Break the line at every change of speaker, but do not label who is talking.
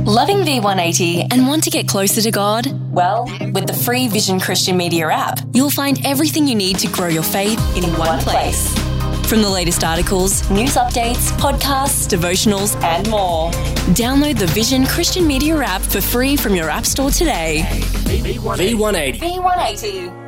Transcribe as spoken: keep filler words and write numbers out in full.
Loving V one eighty
and want to get closer to God?
Well, with the free Vision Christian Media app,
you'll find everything you need to grow your faith
in one place.
From the latest articles,
news updates, podcasts,
devotionals,
and more.
Download the Vision Christian Media app for free from your app store today.
V one eighty.
V one eighty.